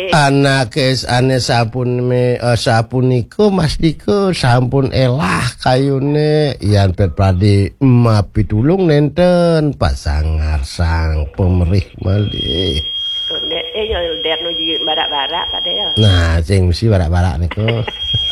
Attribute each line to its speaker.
Speaker 1: Anake ane sapuniko Mas Diko sampun elah kayune yan berpradi mapi tulung nenten pasangar sang pemerih malih.
Speaker 2: Nek yo derno barak-barak Pak De.
Speaker 1: Nah, sing mesti barak-barak niku.